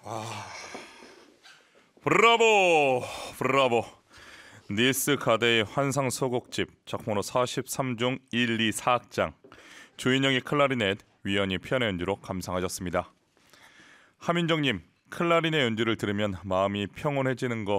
브라보 브라보. 닐스 가데의 환상 소곡집 작품으로 43중 1, 2, 4악장 조인영의 클라리넷, 위원이 피아노 연주로 감상하셨습니다. 하민정님, 클라리넷 연주를 들으면 마음이 평온해지는 거